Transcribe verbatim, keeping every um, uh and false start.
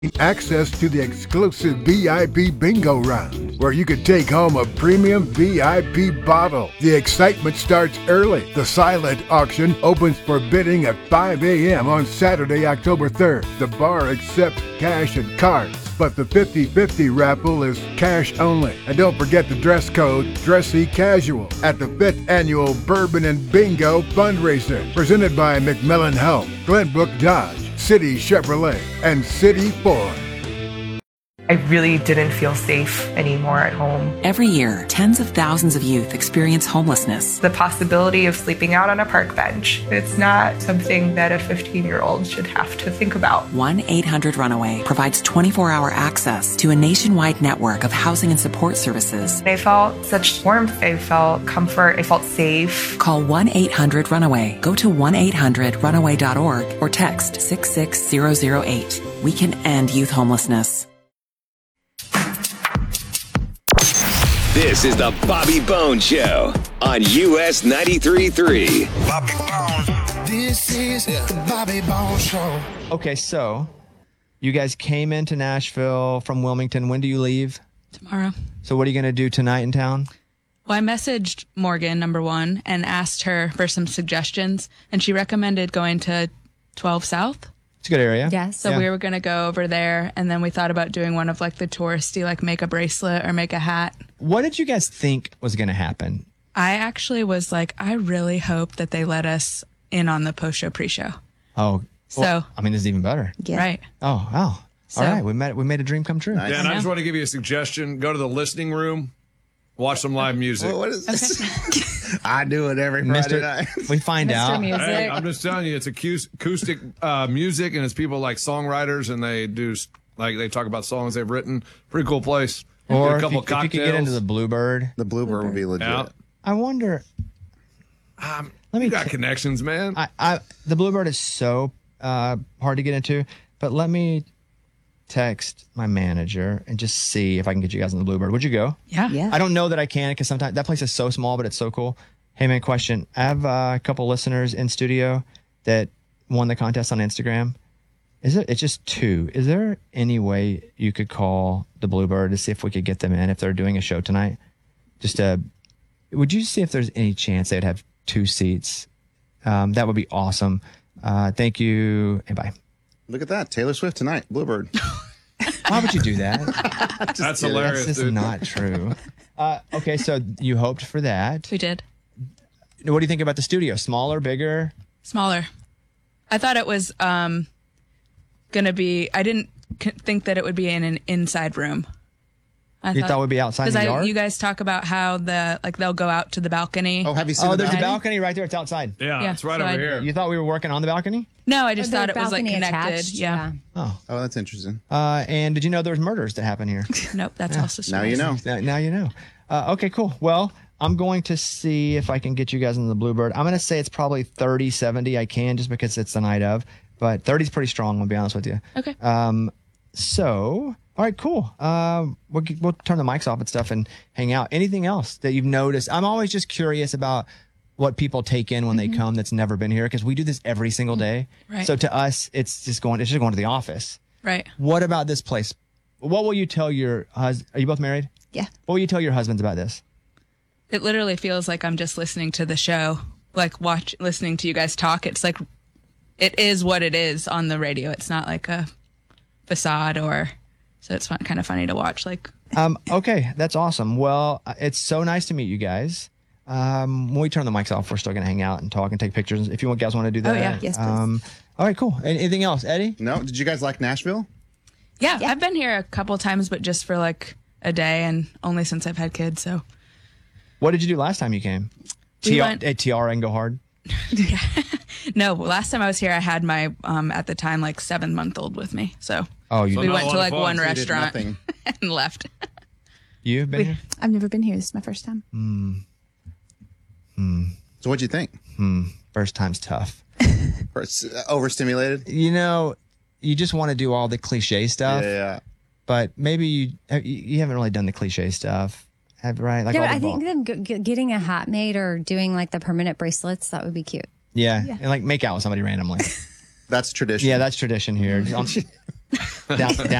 access to the exclusive V I P bingo round, where you could take home a premium V I P bottle. The excitement starts early. The silent auction opens for bidding at five a.m. on Saturday, October third. The bar accepts cash and cards, but the fifty-fifty raffle is cash only. And don't forget the dress code, dressy casual, at the fifth annual Bourbon and Bingo fundraiser, presented by McMillan Health, Glenbrook Dodge, City Chevrolet, and City Ford. I really didn't feel safe anymore at home. Every year, tens of thousands of youth experience homelessness. The possibility of sleeping out on a park bench, it's not something that a fifteen-year-old should have to think about. one eight hundred runaway provides twenty-four hour access to a nationwide network of housing and support services. I felt such warmth. I felt comfort. I felt safe. Call one eight hundred runaway. Go to one eight hundred runaway dot org or text six six zero zero eight. We can end youth homelessness. This is the Bobby Bones Show on U S ninety-three point three. Bobby Bones. This is the Bobby Bones Show. Okay, so you guys came into Nashville from Wilmington. When do you leave? Tomorrow. So what are you going to do tonight in town? Well, I messaged Morgan, number one, and asked her for some suggestions, and she recommended going to twelve South. It's a good area. Yes. So yeah. we were going to go over there, and then we thought about doing one of like the touristy, like make a bracelet or make a hat. What did you guys think was going to happen? I actually was like, I really hope that they let us in on the post-show, pre-show. Oh. So. Well, I mean, this is even better. Yeah. Right. Oh, wow. So, all right. We made, we made a dream come true. Yeah, and I just want to give you a suggestion. Go to the listening room. Watch some live music. Well, what is this? Okay. I do it every Friday Mister night. We find Mister out. Music. Hey, I'm just telling you, it's acoustic uh, music, and it's people like songwriters, and they do like they talk about songs they've written. Pretty cool place. Or a if couple you, of cocktails. if you could get into the Bluebird. The Bluebird would be legit. Yeah. I wonder. Um, Let me you got t- connections, man. I, I the Bluebird is so uh, hard to get into, but let me text my manager and just see if I can get you guys in the Bluebird. Would you go? Yeah. Yeah. I don't know that I can because sometimes that place is so small, but it's so cool. Hey man, question. I have uh, a couple listeners in studio that won the contest on Instagram. Is it? It's just two. Is there any way you could call the Bluebird to see if we could get them in if they're doing a show tonight? Just uh, would you see if there's any chance they'd have two seats? Um, that would be awesome. Uh, thank you and bye. Look at that. Taylor Swift tonight. Bluebird. Why would you do that? That's kidding. hilarious. That's just dude. not true. Uh, okay, so you hoped for that. We did. What do you think about the studio? Smaller, bigger? Smaller. I thought it was um, going to be, I didn't c- think that it would be in an inside room. I You thought it would be outside in the I, yard? you guys talk about how the, like they'll go out to the balcony. Oh, have you seen Oh, the there's a balcony? balcony right there. It's outside. Yeah, Yeah, it's right so over I- here. You thought we were working on the balcony? No, I just The thought it was like balcony connected. attached, Yeah. Oh. Oh, that's interesting. Uh, and did you know there was murders that happen here? Nope, that's also Now you know. now, now you know. Uh, okay, cool. Well, I'm going to see if I can get you guys in the Bluebird. I'm going to say it's probably thirty, seventy. I can just because it's the night of. But thirty is pretty strong, I'll be honest with you. Okay. Um, so, all right, cool. Um, we'll, we'll turn the mics off and stuff and hang out. Anything else that you've noticed? I'm always just curious about what people take in when Mm-hmm. they come that's never been here because we do this every single day. Right. So to us, it's just going. It's just going to the office. Right. What about this place? What will you tell your husband? Are you both married? Yeah. What will you tell your husbands about this? It literally feels like I'm just listening to the show, like watch, listening to you guys talk. It's like, it is what it is on the radio. It's not like a facade or, so it's fun, kind of funny to watch. Like, Um, okay, that's awesome. Well, uh, it's so nice to meet you guys. Um, when we turn the mics off, we're still going to hang out and talk and take pictures. If you guys want to do that. Oh, yeah. Yes, please. Um, all right, cool. Anything else, Eddie? No? Did you guys like Nashville? yeah, I've been here a couple times, but just for like a day and only since I've had kids. So What did you do last time you came? We T R, went- eh, T R and go hard? no, last time I was here, I had my, um, at the time, like seven month old with me. So Oh, you So we not went a to lot like of fun. one So you did restaurant nothing. and left. You've been We- here? I've never been here. This is my first time. So what'd you think? First time's tough. Or s- uh, Overstimulated? You know, you just want to do all the cliche stuff, Yeah, yeah. but maybe you have- you you haven't really done the cliche stuff, have right? Like Yeah, all but the I ball- think them g- g- getting a hat made or doing like the permanent bracelets, that would be cute. yeah, and like make out with somebody randomly. That's tradition. Yeah, that's tradition here. On- down, down